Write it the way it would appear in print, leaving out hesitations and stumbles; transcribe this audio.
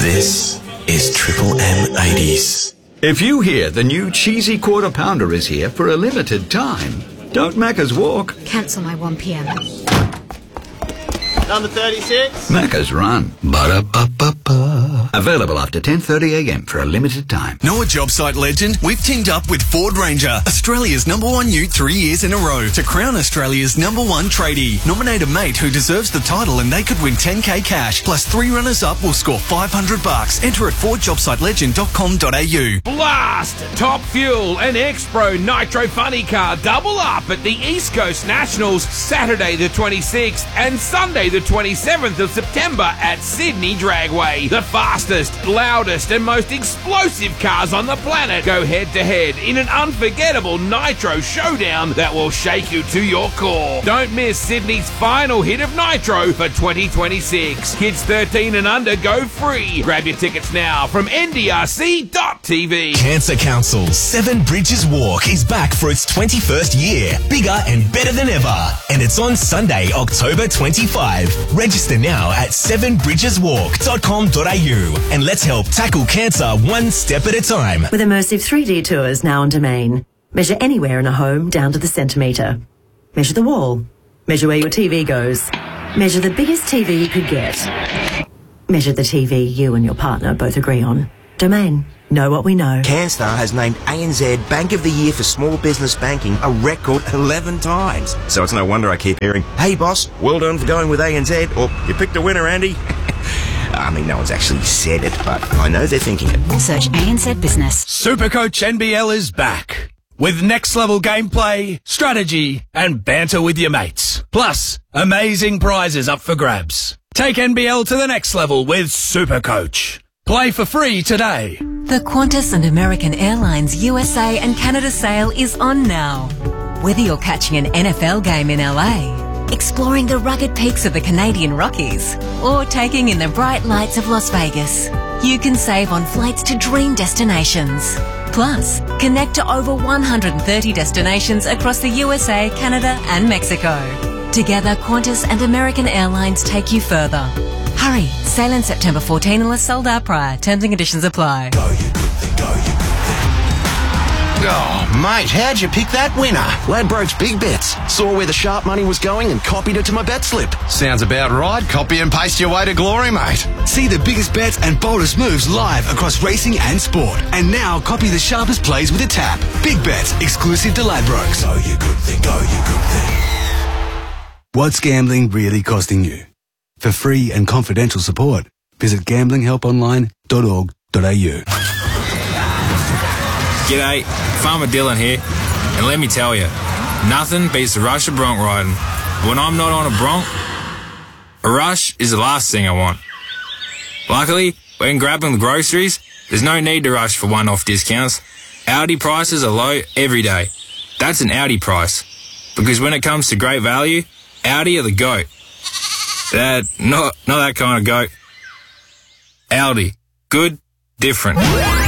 This is Triple M 80s. If you hear the new cheesy quarter pounder is here for a limited time, don't Macca's walk. Cancel my 1 p.m. Number 36. Macca's run. Ba-da-ba-ba-ba. Available after 10:30 a.m. for a limited time. Know a job site legend? We've teamed up with Ford Ranger, Australia's #1 ute 3 years in a row, to crown Australia's #1 tradie. Nominate a mate who deserves the title and they could win 10k cash. Plus 3 runners-up will score $500. Enter at fordjobsitelegend.com.au. Blast! Top Fuel and X-Pro Nitro Funny Car double up at the East Coast Nationals Saturday the 26th and Sunday the 27th of September at Sydney Dragway. The fastest, loudest and most explosive cars on the planet go head-to-head in an unforgettable Nitro showdown that will shake you to your core. Don't miss Sydney's final hit of Nitro for 2026. Kids 13 and under go free. Grab your tickets now from ndrc.tv. Cancer Council's Seven Bridges Walk is back for its 21st year. Bigger and better than ever. And it's on Sunday, October 25. Register now at sevenbridgeswalk.com.au and let's help tackle cancer one step at a time. With immersive 3D tours now on Domain. Measure anywhere in a home down to the centimetre. Measure the wall. Measure where your TV goes. Measure the biggest TV you could get. Measure the TV you and your partner both agree on. Domain. Know what we know. CanStar has named ANZ Bank of the Year for Small Business Banking a record 11 times. So it's no wonder I keep hearing, "Hey boss, well done for going with ANZ," or "You picked a winner, Andy." I mean, no one's actually said it, but I know they're thinking it. Search ANZ Business. Supercoach NBL is back with next-level gameplay, strategy and banter with your mates. Plus, amazing prizes up for grabs. Take NBL to the next level with Supercoach. Play for free today. The Qantas and American Airlines USA and Canada sale is on now. Whether you're catching an NFL game in LA, exploring the rugged peaks of the Canadian Rockies, or taking in the bright lights of Las Vegas, you can save on flights to dream destinations. Plus, connect to over 130 destinations across the USA, Canada and Mexico. Together, Qantas and American Airlines take you further. Hurry, sail in September 14 unless sold out prior. Terms and conditions apply. Oh, mate, how'd you pick that winner? Ladbrokes Big Bets. Saw where the sharp money was going and copied it to my bet slip. Sounds about right. Copy and paste your way to glory, mate. See the biggest bets and boldest moves live across racing and sport. And now copy the sharpest plays with a tap. Big Bets, exclusive to Ladbrokes. Go you good thing, go you good thing. What's gambling really costing you? For free and confidential support, visit gamblinghelponline.org.au. G'day, Farmer Dylan here, and let me tell you, nothing beats the rush of bronc riding. When I'm not on a bronc, a rush is the last thing I want. Luckily, when grabbing the groceries, there's no need to rush for one-off discounts. Aldi prices are low every day. That's an Aldi price, because when it comes to great value, Aldi are the GOAT. Not that kind of goat. Aldi. Good, different.